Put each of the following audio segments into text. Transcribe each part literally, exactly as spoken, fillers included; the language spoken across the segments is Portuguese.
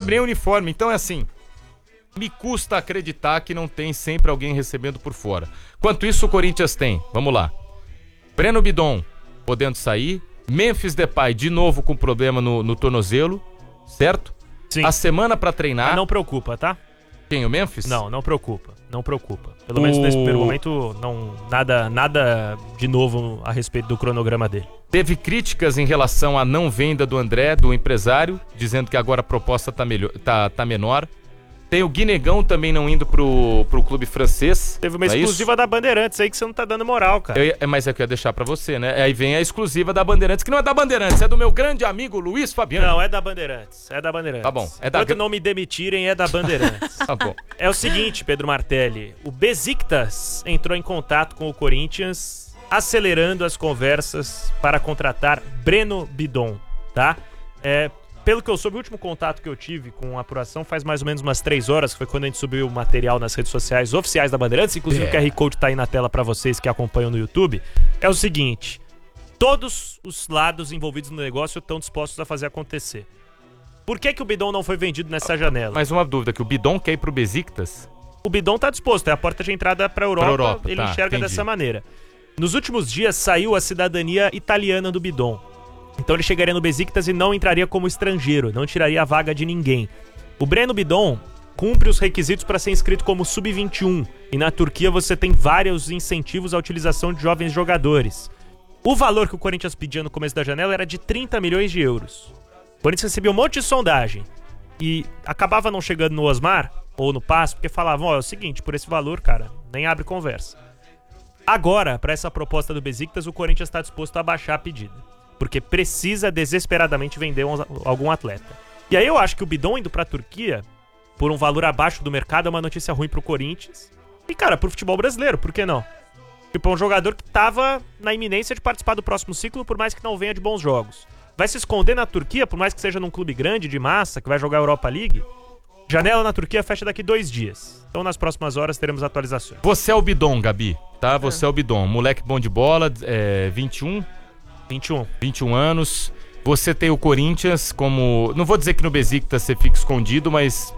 sabe nem o uniforme. Então é assim, me custa acreditar que não tem sempre alguém recebendo por fora. Quanto isso o Corinthians tem, vamos lá. Breno Bidon podendo sair, Memphis Depay de novo com problema no, no tornozelo, certo? Sim. A semana pra treinar... Mas não preocupa, tá? Quem, o Memphis? Não, não preocupa, não preocupa. Pelo o... menos nesse primeiro momento, não, nada, nada de novo a respeito do cronograma dele. Teve críticas em relação à não venda do André, do empresário, dizendo que agora a proposta tá, melhor, tá, tá menor. Tem o Guinegão também não indo pro, pro clube francês. Teve uma exclusiva é da Bandeirantes aí que você não tá dando moral, cara. Eu, mas é que eu ia deixar pra você, né? Aí vem a exclusiva da Bandeirantes, que não é da Bandeirantes, é do meu grande amigo Luiz Fabiano. Não, é da Bandeirantes, é da Bandeirantes. Tá bom. É da... Enquanto não me demitirem, é da Bandeirantes. Tá bom. É o seguinte, Pedro Martelli, o Besiktas entrou em contato com o Corinthians, acelerando as conversas para contratar Breno Bidon, tá? É... Pelo que eu soube, o último contato que eu tive com a apuração faz mais ou menos umas três horas, que foi quando a gente subiu o material nas redes sociais oficiais da Bandeirantes, inclusive é. o Q R Code tá aí na tela pra vocês que acompanham no YouTube. É o seguinte, todos os lados envolvidos no negócio estão dispostos a fazer acontecer. Por que que o Bidon não foi vendido nessa janela? Mais uma dúvida, que o Bidon quer ir pro Besiktas? O Bidon tá disposto, é a porta de entrada pra Europa, pra Europa ele tá, enxerga entendi. dessa maneira. Nos últimos dias saiu a cidadania italiana do Bidon. Então ele chegaria no Besiktas e não entraria como estrangeiro, não tiraria a vaga de ninguém. O Breno Bidon cumpre os requisitos para ser inscrito como sub vinte e um, e na Turquia você tem vários incentivos à utilização de jovens jogadores. O valor que o Corinthians pedia no começo da janela era de trinta milhões de euros. O Corinthians recebia um monte de sondagem e acabava não chegando no Osmar ou no Passo, porque falavam, ó, é o seguinte, por esse valor, cara, nem abre conversa. Agora, para essa proposta do Besiktas, o Corinthians está disposto a baixar a pedida, porque precisa desesperadamente vender um, algum atleta. E aí eu acho que o Bidon indo pra Turquia, por um valor abaixo do mercado, é uma notícia ruim pro Corinthians. E, cara, pro futebol brasileiro, por que não? Tipo, é um jogador que tava na iminência de participar do próximo ciclo, por mais que não venha de bons jogos. Vai se esconder na Turquia, por mais que seja num clube grande, de massa, que vai jogar a Europa League? Janela na Turquia fecha daqui dois dias. Então, nas próximas horas, teremos atualizações. Você é o Bidon, Gabi, tá? Você é, é o Bidon. Moleque bom de bola, é, vinte e um... vinte e um. vinte e um anos. Você tem o Corinthians como... Não vou dizer que no Besiktas você fica escondido, mas...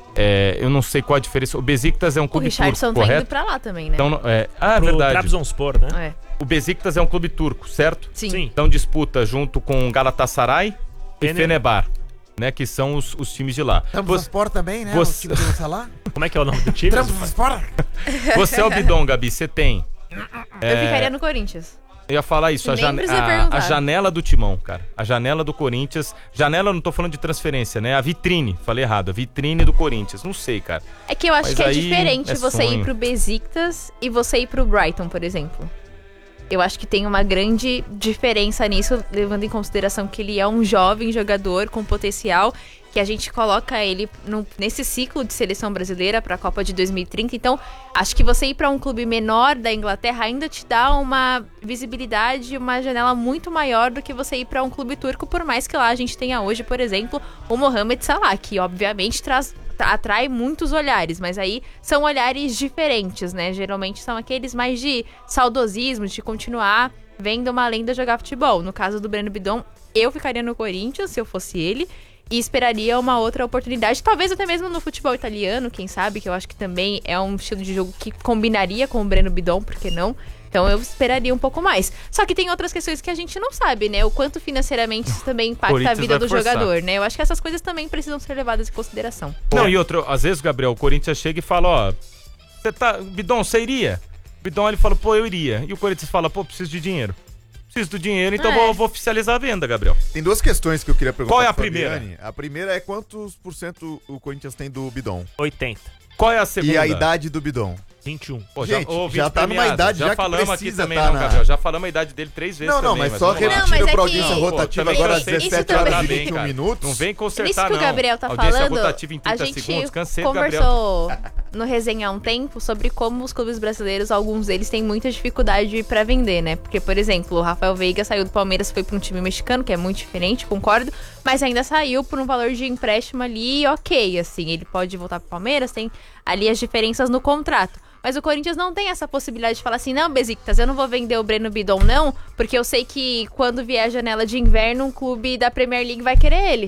É, eu não sei qual a diferença. O Besiktas é um clube turco, correto? O Richardson tá indo pra lá também, né? Então, é... Ah, é Pro verdade. Trabzonspor, né? É. O Besiktas é um clube turco, certo? Sim. Sim. Então disputa junto com Galatasaray e Fener... Fenerbahçe, né? Que são os, os times de lá. Trabzonspor também, né? Você... O time do lá. Como é que é o nome do time? Trabzonspor. Você é o Bidon, Gabi. Você tem... Eu é... ficaria no Corinthians. Eu ia falar isso, a, Nem jane... precisa a, perguntar. a janela do Timão, cara. A janela do Corinthians. Janela, eu não tô falando de transferência, né? A vitrine, falei errado. A vitrine do Corinthians. Não sei, cara. É que eu acho Mas que é aí diferente é você sonho. ir pro Besiktas e você ir pro Brighton, por exemplo. Eu acho que tem uma grande diferença nisso, levando em consideração que ele é um jovem jogador com potencial, que a gente coloca ele no, nesse ciclo de seleção brasileira para a Copa de dois mil e trinta. Então, acho que você ir para um clube menor da Inglaterra ainda te dá uma visibilidade, uma janela muito maior do que você ir para um clube turco, por mais que lá a gente tenha hoje, por exemplo, o Mohamed Salah, que obviamente traz... atrai muitos olhares, mas aí são olhares diferentes, né? Geralmente são aqueles mais de saudosismo, de continuar vendo uma lenda jogar futebol. No caso do Breno Bidon, eu ficaria no Corinthians, se eu fosse ele, e esperaria uma outra oportunidade, talvez até mesmo no futebol italiano, quem sabe, que eu acho que também é um estilo de jogo que combinaria com o Breno Bidon, por que não? Então eu esperaria um pouco mais. Só que tem outras questões que a gente não sabe, né? O quanto financeiramente isso também impacta a vida do forçar. jogador, né? Eu acho que essas coisas também precisam ser levadas em consideração. Não, e outro, às vezes, Gabriel, o Corinthians chega e fala, ó, você tá, Bidon, você iria? O Bidon, ele fala, pô, eu iria. E o Corinthians fala, pô, preciso de dinheiro. Preciso do dinheiro, então É. vou, vou oficializar a venda, Gabriel. Tem duas questões que eu queria perguntar. Qual é a pro primeira? Fabiani. A primeira é quantos por cento o Corinthians tem do Bidon? oitenta. Qual é a segunda? E a idade do Bidon? vinte e um. Pô, Gente, ô, já Vinte tá numa premiado, idade já que falamos aqui precisa também, tá não, na- Gabriel. Já falamos a idade dele três vezes Não, não, também, mas só vamos lá. Não, repetindo mas é pra que- audiência Pô, rotativa também agora às cansei de Isso dezessete também- horas e Também, vinte e um cara. minutos. Não vem consertar, Isso que o não. Gabriel tá Audiência falando, rotativa em a trinta gente segundos. Cansei do Gabriel. conversou no Resenha há um tempo sobre como os clubes brasileiros, alguns deles têm muita dificuldade pra vender, né? Porque, por exemplo, o Rafael Veiga saiu do Palmeiras e foi pra um time mexicano, que é muito diferente, concordo, mas ainda saiu por um valor de empréstimo ali, ok, assim, ele pode voltar pro Palmeiras, tem ali as diferenças no contrato. Mas o Corinthians não tem essa possibilidade de falar assim, não, Besiktas, eu não vou vender o Breno Bidon, não, porque eu sei que quando vier a janela de inverno, um clube da Premier League vai querer ele.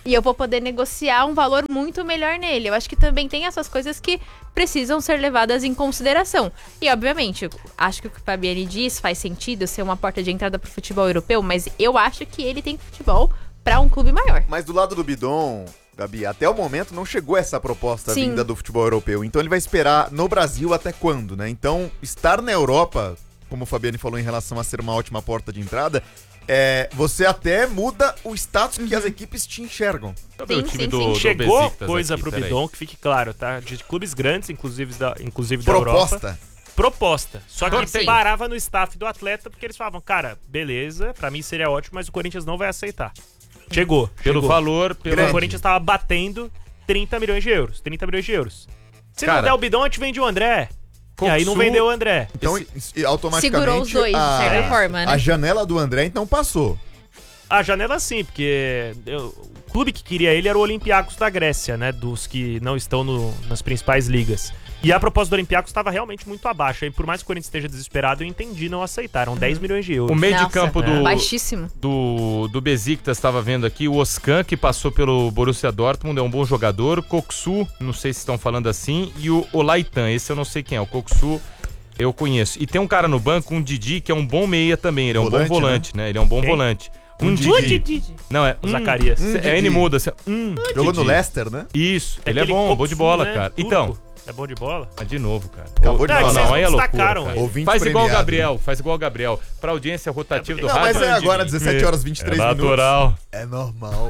e eu vou poder negociar um valor muito melhor nele. Eu acho que também tem essas coisas que precisam ser levadas em consideração. E, obviamente, acho que o que o Fabiani diz faz sentido ser uma porta de entrada pro futebol europeu, mas eu acho que ele tem futebol para um clube maior. Mas do lado do Bidon, Gabi, até o momento não chegou essa proposta Sim. vinda do futebol europeu. Então ele vai esperar no Brasil até quando, né? Então, estar na Europa, como o Fabiani falou em relação a ser uma ótima porta de entrada, é, você até muda o status uhum. que as equipes te enxergam. Sim, o time sim, do, sim. do Chegou Besiktas coisa aqui, pro peraí. Bidon, que fique claro, tá? De clubes grandes, inclusive da, inclusive da Proposta. Europa. Proposta. Só que Ah, ele sim. parava no staff do atleta, porque eles falavam, cara, beleza, pra mim seria ótimo, mas o Corinthians não vai aceitar. Chegou. Pelo chegou. valor, pelo... O Corinthians tava batendo trinta milhões de euros. trinta milhões de euros. Se Cara, não der o Bidon, a gente vende o André. Coxu... E aí não vendeu o André. Então, Esse... e automaticamente... Segurou os dois, de a, certa forma, né? A janela do André, então, passou. A janela sim, porque eu, o clube que queria ele era o Olympiacos da Grécia, né? Dos que não estão no, nas principais ligas. E a proposta do Olympiacos estava realmente muito abaixo. E por mais que o Corinthians esteja desesperado, eu entendi, não aceitaram. dez milhões de euros. O meio Nossa, de campo do, baixíssimo. do, do Besiktas, estava vendo aqui, o Oscan, que passou pelo Borussia Dortmund, é um bom jogador. Coxu, não sei se estão falando assim. E o Olaitan, esse eu não sei quem é. O Coxu eu conheço. E tem um cara no banco, um Didi, que é um bom meia também. Ele é um Volante, bom volante, né? né? Ele é um bom Quem? volante. Um Um Didi. Didi. Não, é O um, Zacarias. Hum, É N Didi. muda. Assim, hum, Jogou Didi. no Leicester, né? Isso, É ele é aquele bom, bom Coxu, de bola, né? cara. Turco. Então, É bom de bola? mas de novo, cara. Acabou de não, falar. não, aí é loucura, destacaram cara. Ouvinte Faz igual o premiado. Gabriel, faz igual o Gabriel. Pra audiência rotativa do Não, rádio. mas é agora, dezessete horas e vinte e três é minutos. natural. É normal.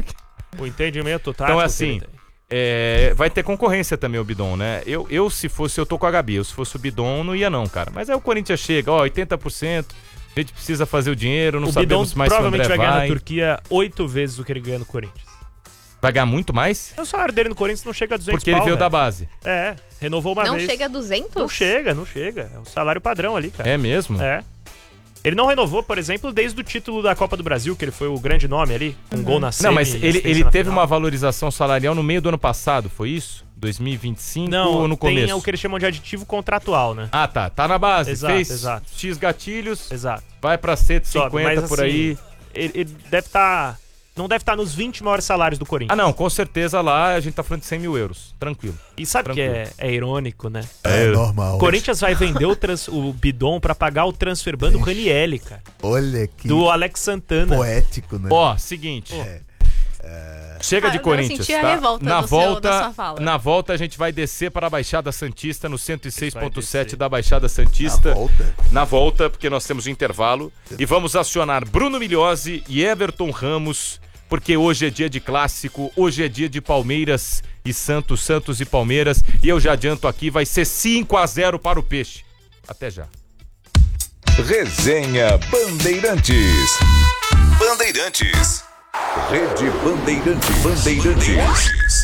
O entendimento tático. Então, que assim, ele tem. é, vai ter concorrência também o Bidon, né? Eu, eu, se fosse, eu tô com a Gabi. Eu, se fosse o Bidon, não ia não, cara. Mas aí o Corinthians chega, ó, oitenta por cento. A gente precisa fazer o dinheiro, não O Bidon sabemos mais se o provavelmente André vai ganhar vai. na Turquia oito vezes o que ele ganha no Corinthians. Vai ganhar muito mais? O salário dele no Corinthians não chega a duzentos Porque ele pau, veio da velho. base. É, renovou uma Não vez. chega a duzentos? Não chega, não chega. É um salário padrão ali, cara. É mesmo? É. Ele não renovou, por exemplo, desde o título da Copa do Brasil, que ele foi o grande nome ali, um gol na semi. Não, mas ele, assistência ele na teve final. uma valorização salarial no meio do ano passado, foi isso? dois mil e vinte e cinco Não, ou no começo? tem o que eles chamam de aditivo contratual, né? Ah, tá. Tá na base. Exato, Fez exato. X gatilhos, Exato. vai pra cento e Sobe, cinquenta mas, por assim, aí. Ele, ele deve estar... não deve estar nos vinte maiores salários do Corinthians. Ah, não, com certeza lá a gente tá falando de cem mil euros. Tranquilo. E sabe o que é, é irônico, né? É normal. O Corinthians vai vender o, trans, o Bidon pra pagar o transfer ban do Ranieri, cara. Olha que Do Alex Santana. poético, né? Ó, seguinte. É. Chega Ah, de eu Corinthians, senti a tá? revolta na no seu- volta, na sua fala. na volta a gente vai descer para a Baixada Santista no cento e seis ponto sete descer. da Baixada Santista. Na volta? Na volta, porque nós temos intervalo e vamos acionar Bruno Milhozzi e Everton Ramos, porque hoje é dia de clássico, hoje é dia de Palmeiras e Santos, Santos e Palmeiras, e eu já adianto aqui, vai ser cinco a zero para o Peixe. Até já. Resenha Bandeirantes. Bandeirantes. Rede Bandeirantes. Bandeirantes.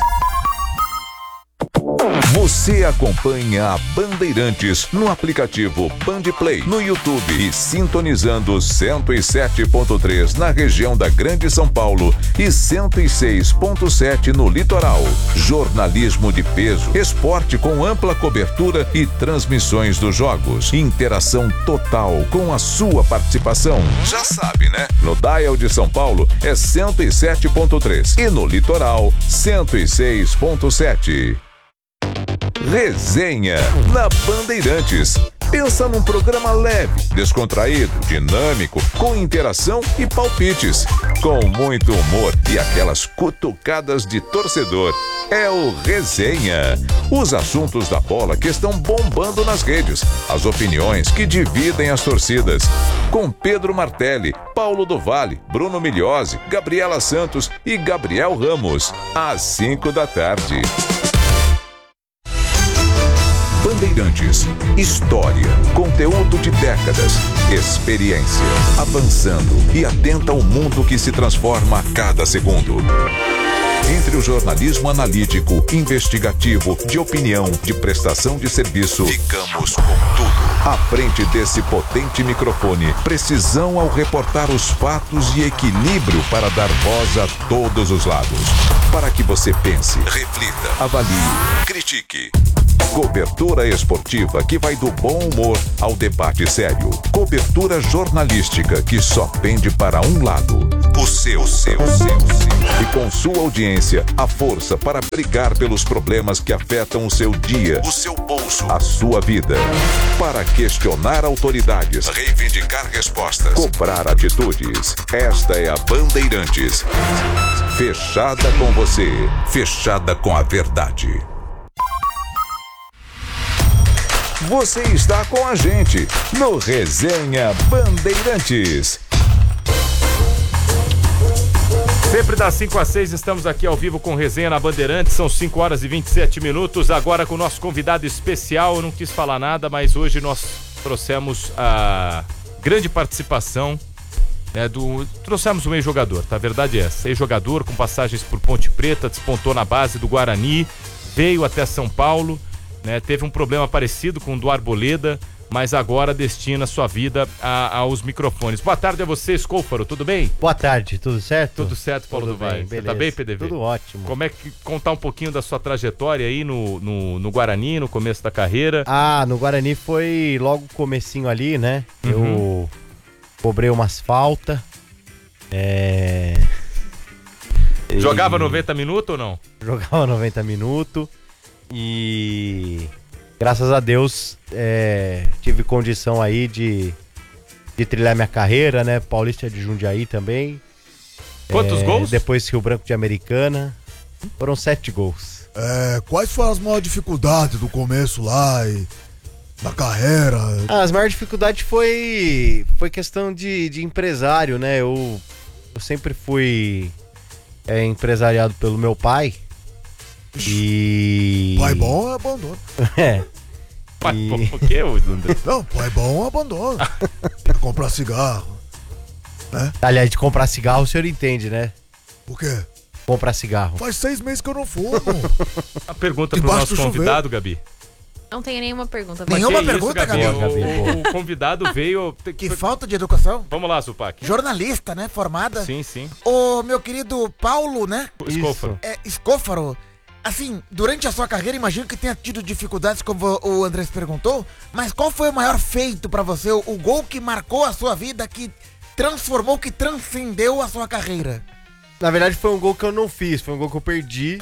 Você acompanha a Bandeirantes no aplicativo Bandplay, no YouTube e sintonizando cento e sete ponto três na região da Grande São Paulo e cento e seis ponto sete no litoral. Jornalismo de peso, esporte com ampla cobertura e transmissões dos jogos. Interação total com a sua participação. Já sabe, né? No dial de São Paulo é cento e sete ponto três e no litoral cento e seis ponto sete. Resenha na Bandeirantes. Pensa num programa leve, descontraído, dinâmico, com interação e palpites, com muito humor e aquelas cutucadas de torcedor. É o Resenha. Os assuntos da bola que estão bombando nas redes, as opiniões que dividem as torcidas. Com Pedro Martelli, Paulo do Vale, Bruno Milhozzi, Gabriela Santos e Gabriel Ramos. Às cinco da tarde. Bandeirantes, história, conteúdo de décadas, experiência, avançando e atenta ao mundo que se transforma a cada segundo. Entre o jornalismo analítico, investigativo, de opinião, de prestação de serviço, ficamos com tudo. À frente desse potente microfone, precisão ao reportar os fatos e equilíbrio para dar voz a todos os lados. Para que você pense, reflita, avalie, critique. Cobertura esportiva que vai do bom humor ao debate sério. Cobertura jornalística que só pende para um lado. O seu, o seu, o seu, o seu. E com sua audiência, a força para brigar pelos problemas que afetam o seu dia, o seu bolso, a sua vida. Para questionar autoridades, reivindicar respostas, cobrar atitudes. Esta é a Bandeirantes. Fechada com você, fechada com a verdade. Você está com a gente no Resenha Bandeirantes. Sempre das cinco às seis estamos aqui ao vivo com Resenha na Bandeirantes, são cinco horas e vinte e sete minutos, agora com o nosso convidado especial. Eu não quis falar nada, mas hoje nós trouxemos a grande participação, né, do... trouxemos um ex-jogador, tá? A verdade é essa, ex-jogador com passagens por Ponte Preta, despontou na base do Guarani, veio até São Paulo, né, teve um problema parecido com o do Arboleda, mas agora destina sua vida a, aos microfones. Boa tarde a você, Scofaro, tudo bem? Boa tarde, tudo certo? Tudo certo, Paulo tudo do Vale. Você tá bem, P D V? Tudo ótimo. Como é que contar um pouquinho da sua trajetória aí no, no, no Guarani, no começo da carreira? Ah, no Guarani foi logo o comecinho ali, né? Uhum. Eu cobrei umas faltas. É... Jogava e... noventa minutos ou não? Jogava noventa minutos e... Graças a Deus, é, tive condição aí de, de trilhar minha carreira, né? Paulista de Jundiaí também. Quantos é, gols? Depois Rio Branco de Americana. Foram sete gols. É, quais foram as maiores dificuldades do começo lá e da carreira? Ah, as maiores dificuldades foi, foi questão de, de empresário, né? Eu, eu sempre fui é, empresariado pelo meu pai. E... Pai bom é abandono. É. Pai e... bom, o que, André? Não, pai bom é abandono. Quer comprar cigarro, né? Aliás, de comprar cigarro o senhor entende, né? Por quê? Comprar cigarro. Faz seis meses que eu não fumo. A pergunta pro Debaixo nosso do convidado, Gabi. Não tem nenhuma pergunta. Mas Nenhuma que pergunta, Gabi? Gabi? Gabi, O, o convidado veio... Que falta de educação. Vamos lá, Zupac. Jornalista, né? Formada. Sim, sim. O meu querido Paulo, né? O Scofaro. É, Scofaro. Assim, durante a sua carreira, imagino que tenha tido dificuldades, como o Andrés perguntou, mas qual foi o maior feito pra você? O, o gol que marcou a sua vida, que transformou, que transcendeu a sua carreira? Na verdade foi um gol que eu não fiz, foi um gol que eu perdi.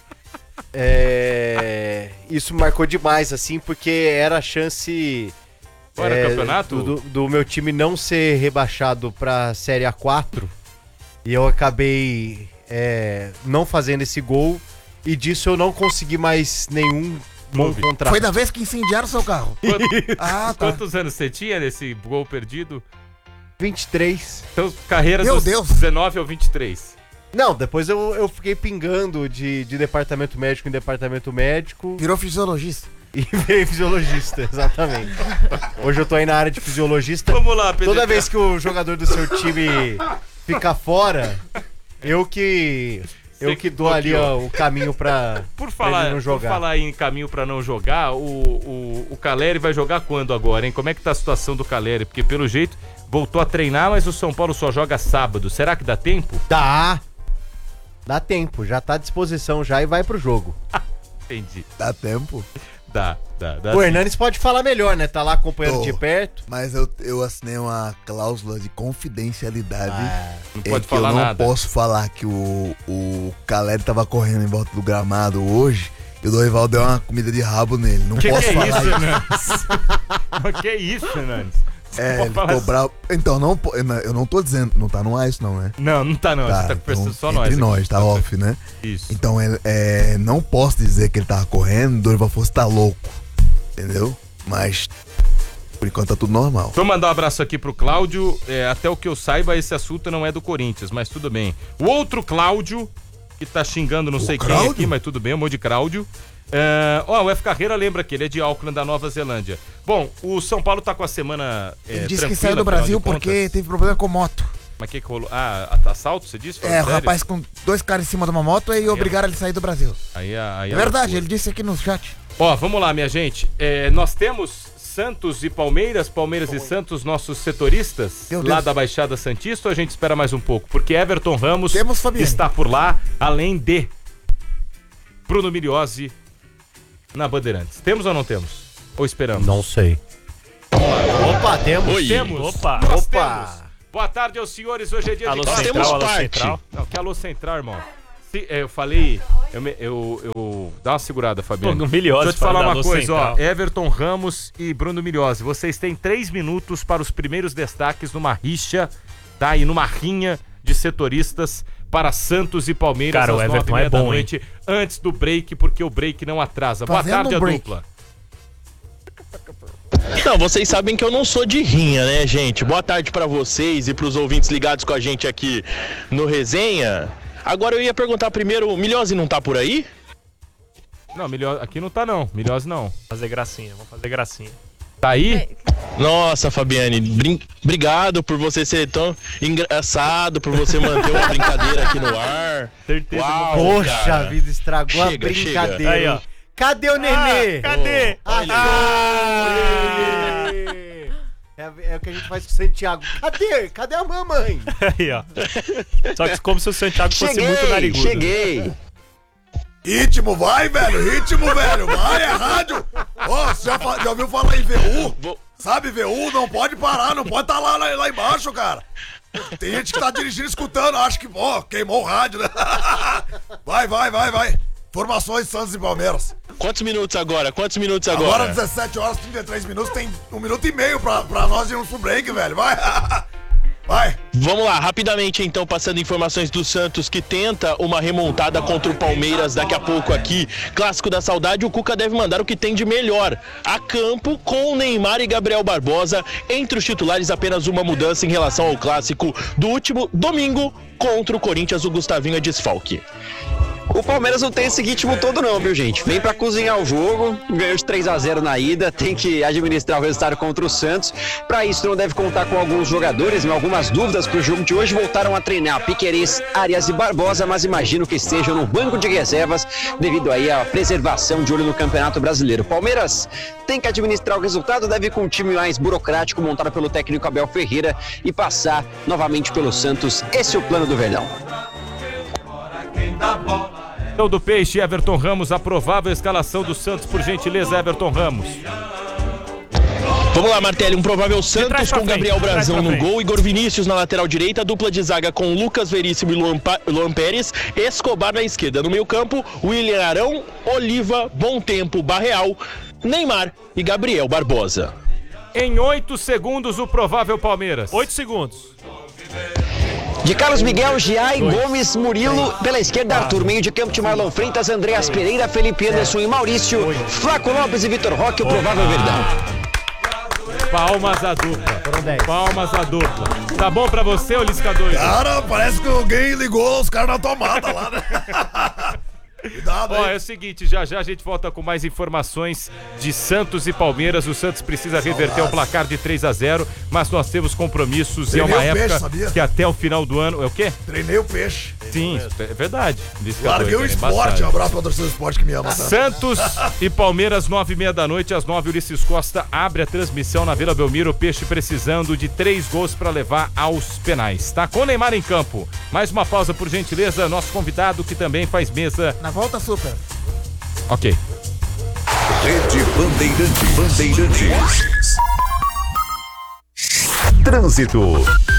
É... Isso marcou demais, assim, porque era a chance Fora é, campeonato? do, do meu time não ser rebaixado pra Série A quatro. E eu acabei é, não fazendo esse gol. E disso eu não consegui mais nenhum bom contrato. Foi da vez que incendiaram seu carro? Quanto, Ah, tá. Quantos anos você tinha nesse gol perdido? vinte e três. Então, carreira Meu dos Deus. dezenove ao vinte e três. Não, depois eu, eu fiquei pingando de, de departamento médico em departamento médico. Virou fisiologista. E virei fisiologista, exatamente. Hoje eu tô aí na área de fisiologista. Vamos lá, Pedro. Toda vez que o jogador do seu time fica fora, eu que... Você Eu que que dou ali bloqueou. ó, o caminho pra, Por pra falar, ele não por jogar. falar em caminho pra não jogar, o, o, o Caleri vai jogar quando agora, hein? Como é que tá a situação do Caleri? Porque pelo jeito voltou a treinar, mas o São Paulo só joga sábado. Será que dá tempo? Dá. Dá tempo, já tá à disposição já e vai pro jogo. Entendi. Dá tempo. Dá, dá, dá. O sim. Hernandes pode falar melhor, né? Tá lá acompanhando Tô. de perto. Mas eu, eu assinei uma cláusula de confidencialidade. Ah, Não É pode que falar eu não nada. posso falar que o, o Caleri tava correndo em volta do gramado hoje e o Dorival deu uma comida de rabo nele. Não Que posso que é falar isso, isso. Hernandes? Que isso, Hernandes? Você É, pode ele falar ficou assim. bravo. Então, não, po- eu não- eu não tô dizendo, não tá no ar isso não, né? Não, não tá não. Tá, Você tá então, conversando só entre nós. aqui. nós, tá off, né? Isso. Então, ele, é, não posso dizer que ele tava correndo, o Dorival fosse tá louco, entendeu? Mas, por enquanto tá tudo normal. Vou mandar um abraço aqui pro Cláudio. É, até o que eu saiba, esse assunto não é do Corinthians, mas tudo bem. O outro Cláudio, que tá xingando não O sei quem Cláudio? aqui, mas tudo bem, um monte de Cláudio. É, ó, o F. Carreira lembra que ele é de Auckland, da Nova Zelândia. Bom, o São Paulo tá com a semana é, Ele disse que tranquila, saiu do afinal Brasil de porque contas. teve problema com moto. Mas que que rolou? Ah, assalto, você disse? Falando É, o sério? rapaz com dois caras em cima de uma moto e obrigaram ele a sair do Brasil. Aí, aí É verdade, loucura. ele disse aqui no chat. Ó, vamos lá, minha gente. É, nós temos Santos e Palmeiras, Palmeiras e Santos, nossos setoristas Meu lá Deus. da Baixada Santista, ou a gente espera mais um pouco? Porque Everton Ramos Temos, Fabiane. está por lá, além de Bruno Miriozzi na Bandeirantes. Temos ou não temos? Ou esperamos? não sei. Opa, temos. Temos. Opa. Nós Opa. temos Boa tarde aos senhores, hoje é dia alô de... Nós Central, temos alô parte. Central. Não, que alô central, irmão. Se, é, eu falei... Eu, me- eu, eu... Dá uma segurada, Fabiano. Pô, Milhose Deixa eu te fala falar da uma alô coisa, ó. central. Everton Ramos e Bruno Milhose. Vocês têm três minutos para os primeiros destaques numa rixa, tá? E numa rinha de setoristas para Santos e Palmeiras Cara, o às nove Everton e meia é da bom, noite, antes do break, porque o break não atrasa. Boa Fazendo tarde, um a break. dupla. Não, vocês sabem que eu não sou de rinha, né, gente? Boa tarde pra vocês e pros ouvintes ligados com a gente aqui no Resenha. Agora eu ia perguntar primeiro, o Milhose não tá por aí? Não, Milhose, aqui não tá não. Milhose não. Fazer gracinha, vamos fazer gracinha. Tá aí? Nossa, Fabiane, brin- obrigado por você ser tão engraçado, por você manter uma brincadeira aqui no ar. Certeza. Uau, Poxa cara. vida, estragou Chega, a brincadeira. Aí, ó. hein? Cadê o Nenê? Ah, cadê? Olha Ah, É, é o que a gente faz com o Santiago. Cadê? Cadê a mamãe? Aí, ó. Só que como se o Santiago fosse muito narigudo. cheguei. Ritmo, vai, velho, ritmo, velho, vai, é rádio. Ó, você já, fa- já ouviu falar em V U? Vou- Sabe, V U não pode parar, não pode estar lá, lá, lá embaixo, cara. Tem gente que tá dirigindo, escutando, acho que, ó, queimou o rádio, né? Vai, vai, vai, vai. Informações Santos e Palmeiras. Quantos minutos agora? Quantos minutos agora? Agora, dezessete horas e trinta e três minutos, tem um minuto e meio pra, pra nós irmos pro break, velho, vai. Vai. Vamos lá, rapidamente então, passando informações do Santos que tenta uma remontada contra o Palmeiras daqui a pouco aqui. Clássico da saudade, o Cuca deve mandar o que tem de melhor a campo com Neymar e Gabriel Barbosa. Entre os titulares, apenas uma mudança em relação ao clássico do último domingo contra o Corinthians, o Gustavinho é desfalque. O Palmeiras não tem esse ritmo todo não, viu, gente? Vem pra cozinhar o jogo, ganhou de três a zero na ida, tem que administrar o resultado contra o Santos. Pra isso não deve contar com alguns jogadores, mas algumas dúvidas pro jogo de hoje. Voltaram a treinar Piquerez, Arias e Barbosa, mas imagino que estejam no banco de reservas devido aí à preservação de olho no Campeonato Brasileiro. Palmeiras tem que administrar o resultado, deve ir com um time mais burocrático montado pelo técnico Abel Ferreira e passar novamente pelo Santos. Esse é o plano do Verdão. Então, do Peixe, Everton Ramos, a provável escalação do Santos, por gentileza, Everton Ramos. Vamos lá, Martelli, um provável Santos trás pra com frente, Gabriel de trás Brazão pra no frente. gol, Igor Vinícius na lateral direita, dupla de zaga com Lucas Veríssimo e Luan, Pa- Luan Pérez, Escobar na esquerda. No meio campo, William Arão, Oliva, Bom Tempo, Barreal, Neymar e Gabriel Barbosa. Em oito segundos, o provável Palmeiras. Oito segundos. De Carlos Miguel, Giai, Gomes, Murilo, pela esquerda Arthur, meio de campo de Marlon Freitas, Andreas Pereira, Felipe Anderson e Maurício, Flaco Lopes e Vitor Roque, o provável Verdão. Palmas à dupla. Palmas à dupla. Tá bom pra você, ô Lisca doido? Cara, parece que alguém ligou os caras na tomada lá, né? Cuidado, Ó, hein? é o seguinte, já já a gente volta com mais informações de Santos e Palmeiras. O Santos precisa reverter o placar de três a zero, mas nós temos compromissos e é Treinei uma o época peixe, sabia? que até o final do ano... É o quê? Treinei o peixe. Sim, é verdade. Lisca Larguei doido, o é esporte. embaçado. Um abraço pra torcida do esporte que me ama. Tá? Santos e Palmeiras, nove e meia da noite, às nove, Ulisses Costa abre a transmissão na Vila Belmiro. O Peixe precisando de três gols para levar aos penais, tá? Com Neymar em campo. Mais uma pausa, por gentileza. Nosso convidado que também faz mesa. Na volta, super. Ok. Rede Bandeirante. Bandeirantes. Trânsito.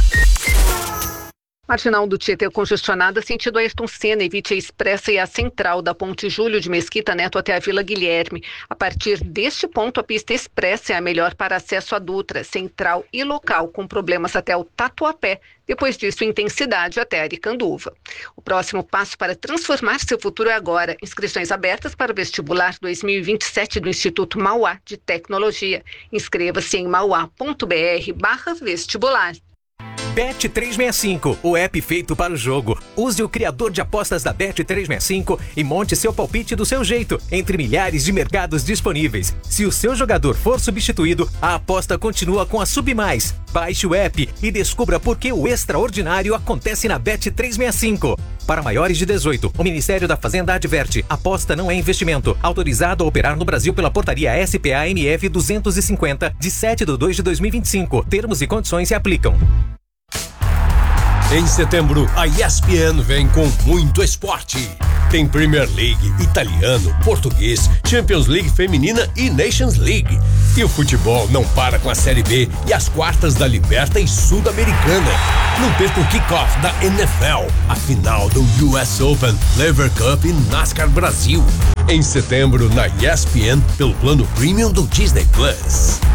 Marginal do Tietê congestionada, sentido Ayrton Senna, evite a expressa e a central da Ponte Júlio de Mesquita Neto até a Vila Guilherme. A partir deste ponto, a pista expressa é a melhor para acesso a Dutra, central e local, com problemas até o Tatuapé. Depois disso, intensidade até Aricanduva. O próximo passo para transformar seu futuro é agora. Inscrições abertas para o vestibular dois mil e vinte e sete do Instituto Mauá de Tecnologia. Inscreva-se em mauá.br barra vestibular. Bet trezentos e sessenta e cinco, o app feito para o jogo. Use o criador de apostas da Bet trezentos e sessenta e cinco e monte seu palpite do seu jeito, entre milhares de mercados disponíveis. Se o seu jogador for substituído, a aposta continua com a Submais. Baixe o app e descubra por que o extraordinário acontece na Bet trezentos e sessenta e cinco. Para maiores de dezoito, o Ministério da Fazenda adverte: aposta não é investimento. Autorizado a operar no Brasil pela portaria S P A M F duzentos e cinquenta, de sete de dois de dois mil e vinte e cinco. Termos e condições se aplicam. Em setembro, a E S P N vem com muito esporte. Tem Premier League, italiano, português, Champions League feminina e Nations League. E o futebol não para com a Série B e as quartas da Liberta e Sul-Americana. Não perca o kickoff da N F L, a final do U S Open, Lever Cup e NASCAR Brasil. Em setembro, na E S P N, pelo plano Premium do Disney Plus.